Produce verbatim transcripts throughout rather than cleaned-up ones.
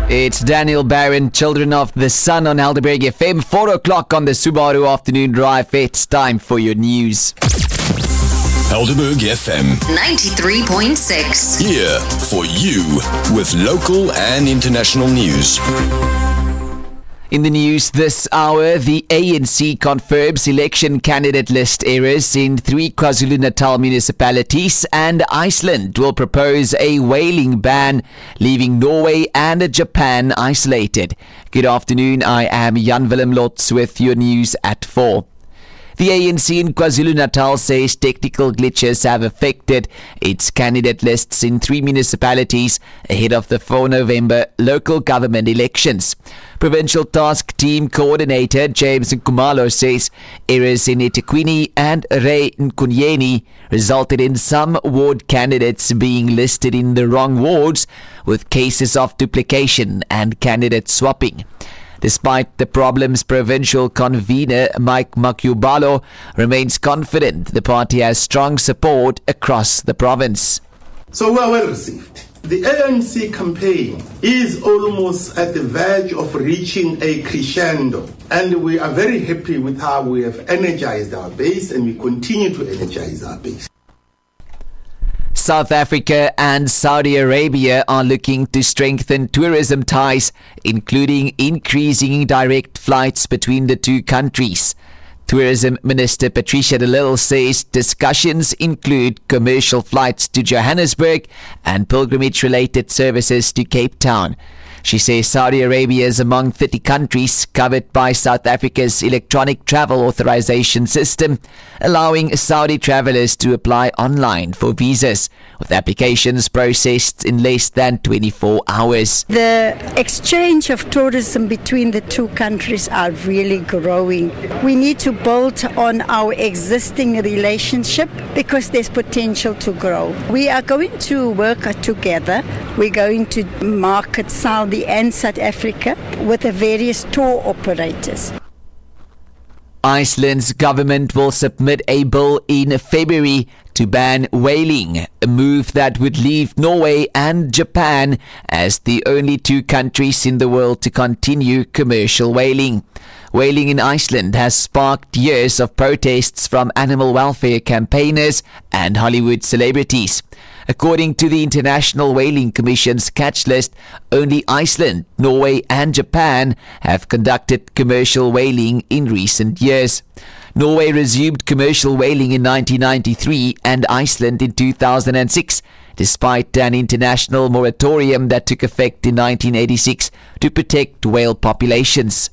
It's Daniel Barron, Children of the Sun on Helderberg F M. four o'clock on the Subaru Afternoon Drive. It's time for your news. Helderberg F M ninety-three point six. Here for you with local and international news. In the news this hour, the A N C confirms election candidate list errors in three KwaZulu-Natal municipalities, and Iceland will propose a whaling ban, leaving Norway and Japan isolated. Good afternoon, I am Jan Willem Lotz with your news at four. The A N C in KwaZulu-Natal says technical glitches have affected its candidate lists in three municipalities ahead of the fourth of November local government elections. Provincial Task Team Coordinator James Nkumalo says errors in eThekwini and Ray Nkunyeni resulted in some ward candidates being listed in the wrong wards, with cases of duplication and candidate swapping. Despite the problems, provincial convener Mike Makubalo remains confident the party has strong support across the province. So we are well received. The A N C campaign is almost at the verge of reaching a crescendo, and we are very happy with how we have energized our base, and we continue to energize our base. South Africa and Saudi Arabia are looking to strengthen tourism ties, including increasing direct flights between the two countries. Tourism Minister Patricia de Lille says discussions include commercial flights to Johannesburg and pilgrimage-related services to Cape Town. She says Saudi Arabia is among thirty countries covered by South Africa's electronic travel authorization system, allowing Saudi travelers to apply online for visas, with applications processed in less than twenty-four hours. The exchange of tourism between the two countries are really growing. We need to build on our existing relationship because there's potential to grow. We are going to work together. We're going to market Saudi and South Africa with the various tour operators. Iceland's government will submit a bill in February to ban whaling, a move that would leave Norway and Japan as the only two countries in the world to continue commercial whaling. Whaling in Iceland has sparked years of protests from animal welfare campaigners and Hollywood celebrities. According to the International Whaling Commission's catch list, only Iceland, Norway and Japan have conducted commercial whaling in recent years. Norway resumed commercial whaling in nineteen ninety-three and Iceland in two thousand six, despite an international moratorium that took effect in nineteen eighty-six to protect whale populations.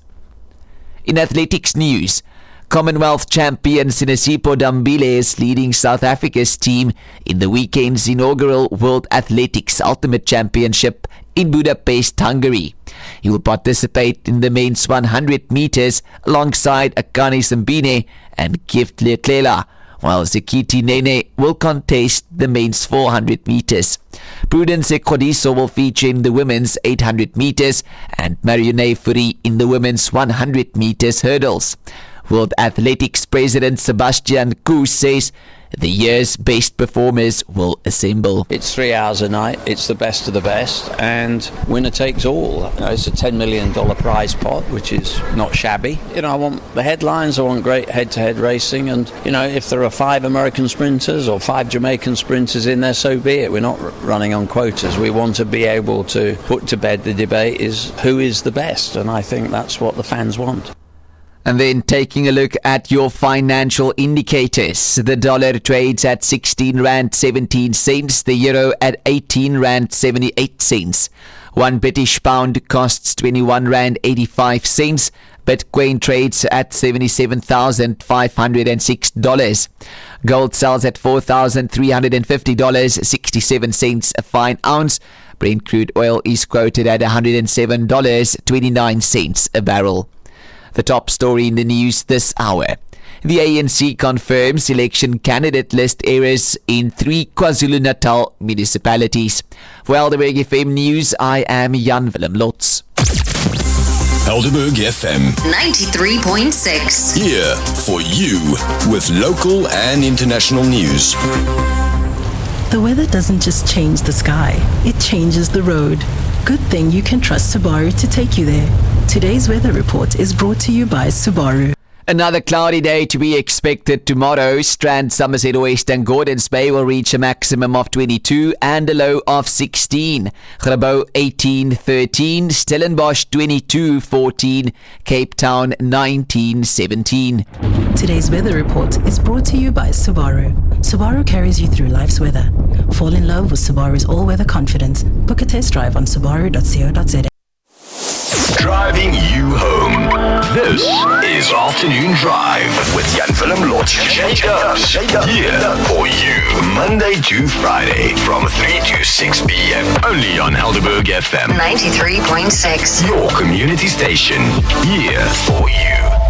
In athletics news, Commonwealth champion Sinesipho Dambile is leading South Africa's team in the weekend's inaugural World Athletics Ultimate Championship in Budapest, Hungary. He will participate in the men's one hundred meters alongside Akani Simbine and Gift Leclerc, while Zekiti Nene will contest the men's four hundred meters. Prudence Ekodiso will feature in the women's eight hundred meters and Marione Furi in the women's one hundred meters hurdles. World Athletics President Sebastian Coe says the year's best performers will assemble. It's three hours a night, it's the best of the best, and winner takes all. You know, it's a ten million dollars prize pot, which is not shabby. You know, I want the headlines, I want great head-to-head racing, and, you know, if there are five American sprinters or five Jamaican sprinters in there, so be it. We're not r- running on quotas. We want to be able to put to bed the debate is who is the best, and I think that's what the fans want. And then taking a look at your financial indicators. The dollar trades at sixteen rand seventeen cents, the euro at eighteen rand seventy-eight cents. One British pound costs twenty-one rand eighty-five cents. Bitcoin trades at seventy-seven thousand five hundred six dollars. Gold sells at four thousand three hundred fifty dollars and sixty-seven cents a fine ounce. Brent crude oil is quoted at one hundred seven dollars and twenty-nine cents a barrel. The top story in the news this hour. The A N C confirms election candidate list errors in three KwaZulu-Natal municipalities. For Helderberg F M News, I am Jan Willem Lotz. Helderberg F M ninety-three point six. Here for you with local and international news. The weather doesn't just change the sky, it changes the road. Good thing you can trust Subaru to take you there. Today's weather report is brought to you by Subaru. Another cloudy day to be expected tomorrow. Strand, Somerset West and Gordons Bay will reach a maximum of twenty-two and a low of sixteen. Grabo eighteen thirteen, Stellenbosch twenty-two fourteen, Cape Town nineteen seventeen. Today's weather report is brought to you by Subaru. Subaru carries you through life's weather. Fall in love with Subaru's all-weather confidence. Book a test drive on subaru dot co dot za. Driving you home. This is Afternoon Drive with Jan Willem Lotz. Shake up, shake up. Here for you, Monday to Friday from three to six p.m. Only on Helderberg F M ninety-three point six. Your community station. Here for you.